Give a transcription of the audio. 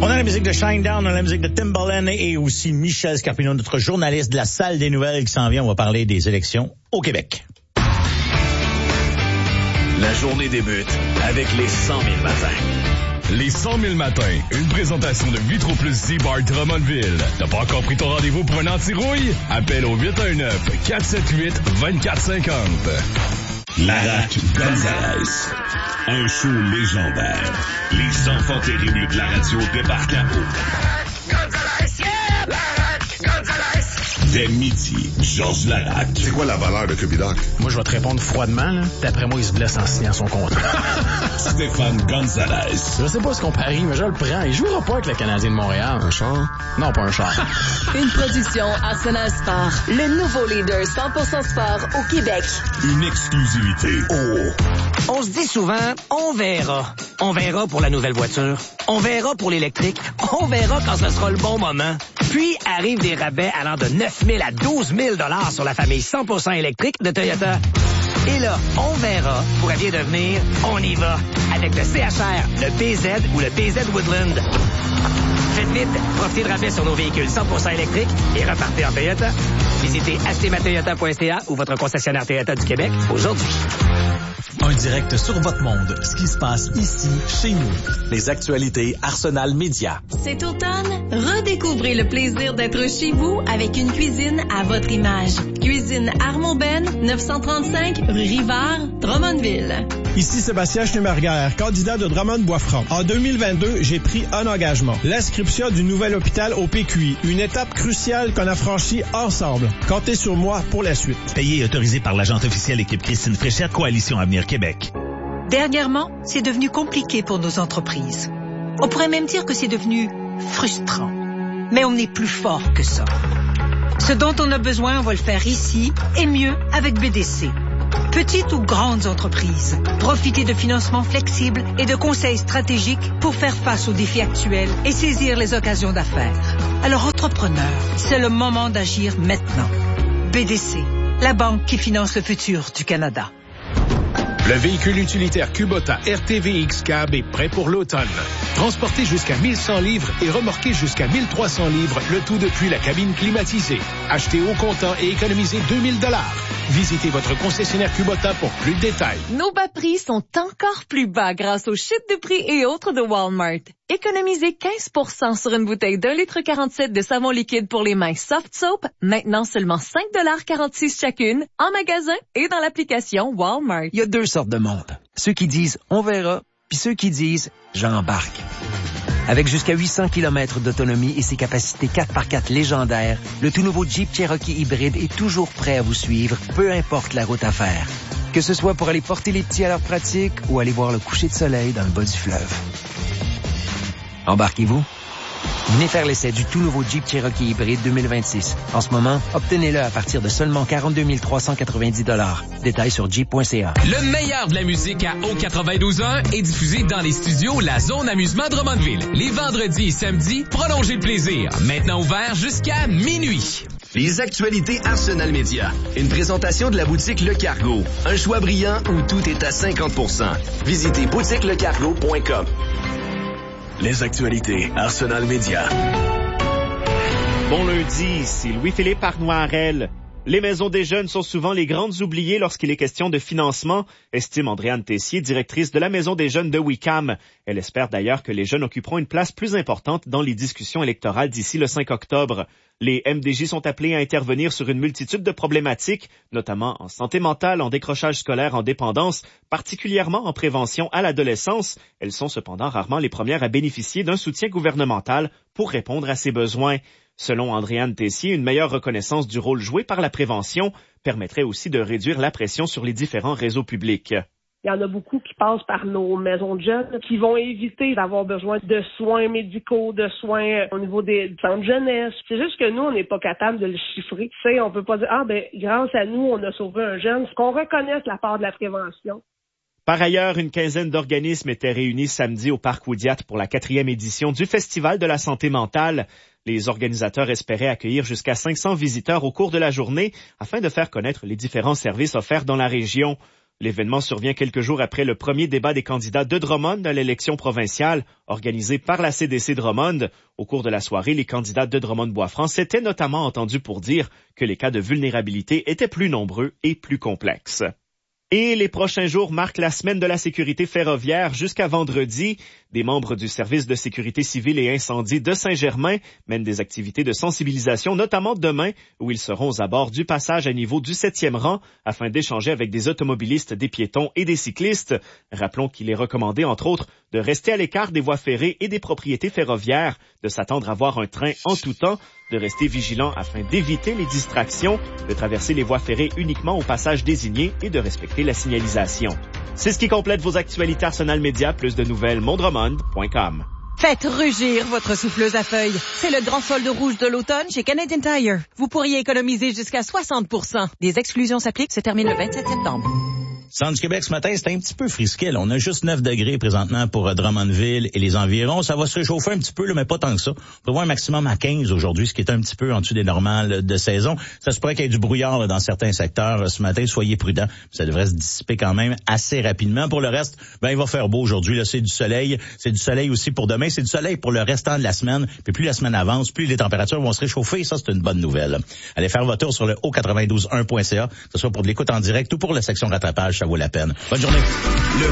On a la musique de Shinedown, on a la musique de Timbaland et aussi Michel Scarpino, notre journaliste de la salle des nouvelles qui s'en vient. On va parler des élections au Québec. La journée débute avec les 100 000 matins. Les 100 000 matins, une présentation de Vitro Plus Z-Bar Drummondville. T'as pas encore pris ton rendez-vous pour un anti-rouille? Appelle au 819-478-2450. Larac Gonzalez. Un show légendaire. Les enfants terribles de la radio débarquent à eau. Gonzalez, yeah! Larac Gonzalez! Dès midi, Georges Larac. C'est quoi la valeur de Cubidoc? Moi, je vais te répondre froidement, là. D'après moi, il se blesse en signant son contrat. Stéphane Gonzalez. Je sais pas ce qu'on parie, mais je le prends. Il jouera pas avec le Canadien de Montréal. Un char? Non, pas un char. Une production Arsenal Sport. Le nouveau leader 100% sport au Québec. Une exclusivité. Oh! On se dit souvent, on verra. On verra pour la nouvelle voiture. On verra pour l'électrique. On verra quand ce sera le bon moment. Puis arrivent des rabais allant de 9 000 à 12 000 $ sur la famille 100% électrique de Toyota. Et là, on verra pourrait bien devenir on y va avec le CHR, le BZ ou le BZ Woodland. Faites vite, profitez de rabais sur nos véhicules 100% électriques et repartez en Toyota. Visitez achetezmatoyota.ca ou votre concessionnaire Toyota du Québec aujourd'hui. Un direct sur votre monde, ce qui se passe ici, chez nous. Les actualités Arsenal Média. Cet automne, redécouvrez le plaisir d'être chez vous avec une cuisine à votre image. Cuisine Armand-Ben, 935 rue Rivard, Drummondville. Ici Sébastien Schneeberger, candidat de Drummond-Boisfranc. En 2022, j'ai pris un engagement. L'inscription du nouvel hôpital au PQI. Une étape cruciale qu'on a franchie ensemble. Comptez sur moi pour la suite. Payé et autorisé par l'agente officielle équipe Christine Fréchette, Coalition Avenir Québec. Dernièrement, c'est devenu compliqué pour nos entreprises. On pourrait même dire que c'est devenu frustrant. Mais on est plus fort que ça. Ce dont on a besoin, on va le faire ici et mieux avec BDC. Petites ou grandes entreprises, profitez de financements flexibles et de conseils stratégiques pour faire face aux défis actuels et saisir les occasions d'affaires. Alors entrepreneurs, c'est le moment d'agir maintenant. BDC, la banque qui finance le futur du Canada. Le véhicule utilitaire Kubota RTVX Cab est prêt pour l'automne. Transporté jusqu'à 1100 livres et remorqué jusqu'à 1300 livres, le tout depuis la cabine climatisée. Achetez au comptant et économisez 2000 $. Visitez votre concessionnaire Kubota pour plus de détails. Nos bas prix sont encore plus bas grâce aux chutes de prix et autres de Walmart. Économisez 15% sur une bouteille d'1,47 litre de savon liquide pour les mains Soft Soap, maintenant seulement 5,46 $ chacune, en magasin et dans l'application Walmart. Il y a deux sortes de monde. Ceux qui disent « on verra », puis ceux qui disent « j'embarque ». Avec jusqu'à 800 km d'autonomie et ses capacités 4x4 légendaires, le tout nouveau Jeep Cherokee hybride est toujours prêt à vous suivre, peu importe la route à faire. Que ce soit pour aller porter les petits à leur pratique ou aller voir le coucher de soleil dans le bas du fleuve. Embarquez-vous. Venez faire l'essai du tout nouveau Jeep Cherokee hybride 2026. En ce moment, obtenez-le à partir de seulement 42 390 $. Détails sur jeep.ca. Le meilleur de la musique à O92.1 est diffusé dans les studios La Zone Amusement Drummondville. Les vendredis et samedis, prolongez le plaisir. Maintenant ouvert jusqu'à minuit. Les actualités Arsenal Média. Une présentation de la boutique Le Cargo. Un choix brillant où tout est à 50%. Visitez boutiquelecargo.com. Les actualités Arsenal Média. Bon lundi, ici Louis-Philippe Arnoirel. Les maisons des jeunes sont souvent les grandes oubliées lorsqu'il est question de financement, estime Andréane Tessier, directrice de la Maison des jeunes de Wickham. Elle espère d'ailleurs que les jeunes occuperont une place plus importante dans les discussions électorales d'ici le 5 octobre. Les MDJ sont appelés à intervenir sur une multitude de problématiques, notamment en santé mentale, en décrochage scolaire, en dépendance, particulièrement en prévention à l'adolescence. Elles sont cependant rarement les premières à bénéficier d'un soutien gouvernemental pour répondre à ces besoins. Selon Andréane Tessier, une meilleure reconnaissance du rôle joué par la prévention permettrait aussi de réduire la pression sur les différents réseaux publics. Il y en a beaucoup qui passent par nos maisons de jeunes qui vont éviter d'avoir besoin de soins médicaux, de soins au niveau des centres de jeunesse. C'est juste que nous, on n'est pas capable de le chiffrer. Tu sais, on peut pas dire, grâce à nous, on a sauvé un jeune. Qu'on reconnaisse la part de la prévention. Par ailleurs, une quinzaine d'organismes étaient réunis samedi au Parc Oudiat pour la 4e édition du Festival de la santé mentale. Les organisateurs espéraient accueillir jusqu'à 500 visiteurs au cours de la journée afin de faire connaître les différents services offerts dans la région. L'événement survient quelques jours après le premier débat des candidats de Drummond à l'élection provinciale organisée par la CDC Drummond. Au cours de la soirée, les candidats de Drummond-Bois-Franc s'étaient notamment entendus pour dire que les cas de vulnérabilité étaient plus nombreux et plus complexes. Et les prochains jours marquent la semaine de la sécurité ferroviaire jusqu'à vendredi. Des membres du service de sécurité civile et incendie de Saint-Germain mènent des activités de sensibilisation, notamment demain, où ils seront à bord du passage à niveau du 7e rang afin d'échanger avec des automobilistes, des piétons et des cyclistes. Rappelons qu'il est recommandé, entre autres, de rester à l'écart des voies ferrées et des propriétés ferroviaires, de s'attendre à voir un train en tout temps, de rester vigilant afin d'éviter les distractions, de traverser les voies ferrées uniquement au passage désigné et de respecter la signalisation. C'est ce qui complète vos actualités Arsenal Média. Plus de nouvelles, mondremond.com. Faites rugir votre souffleuse à feuilles. C'est le grand solde rouge de l'automne chez Canadian Tire. Vous pourriez économiser jusqu'à 60%. Des exclusions s'appliquent, se termine le 27 septembre. Centre du Québec ce matin, c'était un petit peu frisquet. Là. On a juste 9 degrés présentement pour Drummondville et les environs. Ça va se réchauffer un petit peu, là, mais pas tant que ça. On peut voir un maximum à 15 aujourd'hui, ce qui est un petit peu en dessous des normales de saison. Ça se pourrait qu'il y ait du brouillard là, dans certains secteurs ce matin. Soyez prudents. Ça devrait se dissiper quand même assez rapidement. Pour le reste, il va faire beau aujourd'hui. Là, c'est du soleil. C'est du soleil aussi pour demain. C'est du soleil pour le restant de la semaine. Puis plus la semaine avance, plus les températures vont se réchauffer. Ça, c'est une bonne nouvelle. Allez faire votre tour sur le haut921.ca, que ce soit pour de l'écoute en direct ou pour la section rattrapage. Ça vaut la peine. Bonne journée. Le